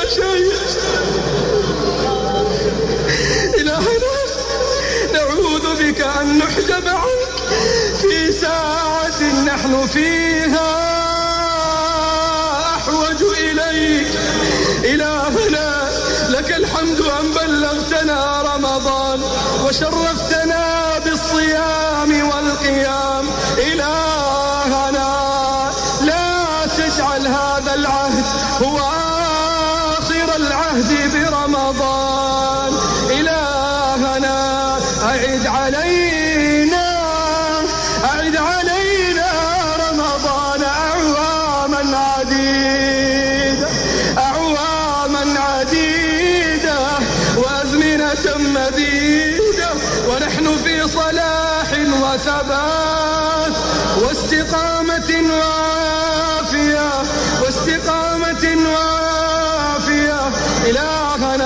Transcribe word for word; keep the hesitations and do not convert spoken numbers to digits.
شيء. إلهنا نعوذ بك أن نحجب عنك في ساعة نحن فيها أحوج إليك. إلهنا لك الحمد أن بلغتنا رمضان وشرفتنا بالصيام والقيام. إلهنا لا تجعل هذا العهد هو آخر العهد برمضان. إلهنا أعد علينا أعد علينا رمضان أعواما عديدة أعواما عديدة وأزمنة مديدة ونحن في صلاح وثبات واستقامة وعافية واستقامة وعافية. إلهنا